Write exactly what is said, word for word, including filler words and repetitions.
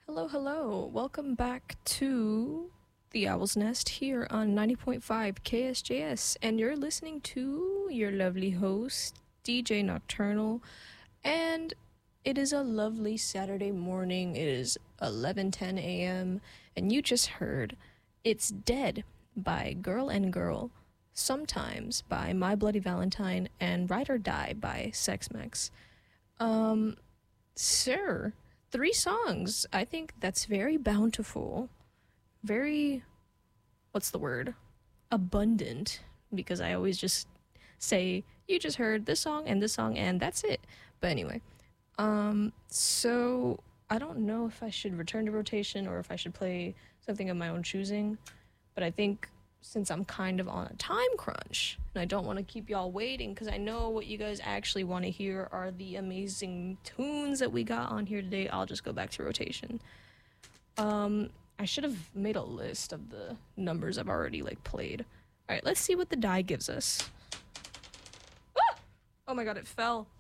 Hello, hello. Welcome back to the Owl's Nest here on ninety point five K S J S, and you're listening to your lovely host, D J Nocturnal, and it is a lovely Saturday morning. It is eleven ten a m, and you just heard It's Dead by Girl and Girl, Sometimes by My Bloody Valentine, and Ride or Die by Sex Mex. Um, Sir, three songs. I think that's very bountiful. Very, what's the word? Abundant. Because I always just say, you just heard this song and this song, and that's it. But anyway, um, so I don't know if I should return to rotation or if I should play something of my own choosing. But I think since I'm kind of on a time crunch and I don't want to keep y'all waiting because I know what you guys actually want to hear are the amazing tunes that we got on here today, I'll just go back to rotation. Um, I should have made a list of the numbers I've already like played. All right, let's see what the die gives us. Ah! Oh my god, it fell.